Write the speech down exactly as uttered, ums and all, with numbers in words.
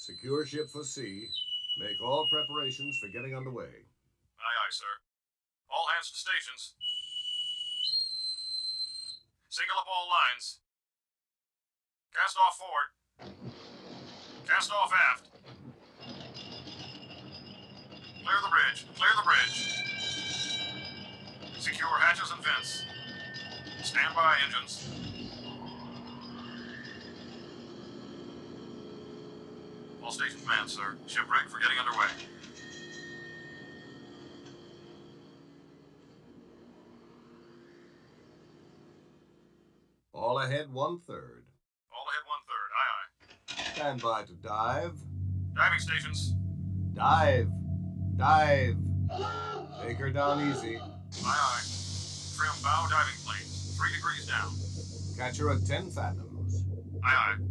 Secure ship for sea. Make all preparations for getting underway. Aye, aye, sir. All hands to stations. Single up all lines. Cast off forward. Cast off aft. Clear the bridge. Clear the bridge. Secure hatches and vents. Stand by, engines. All stations manned, sir. Ship rigged for getting underway. All ahead one-third. All ahead one-third. Aye, aye. Stand by to dive. Diving stations. Dive. Dive. Take her down easy. Aye, aye. Trim bow diving planes. Three degrees down. Catch her at ten fathoms. Aye, aye.